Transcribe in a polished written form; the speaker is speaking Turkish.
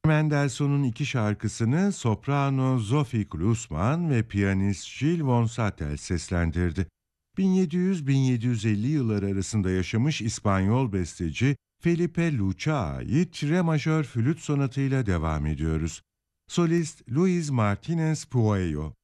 Mendelssohn'un iki şarkısını soprano Sophie Klusman ve piyanist Jill von Sattel seslendirdi. 1700-1750 yılları arasında yaşamış İspanyol besteci Felipe Luç'a ait re majör flüt sonatıyla devam ediyoruz. Solist Luis Martinez Pueyo.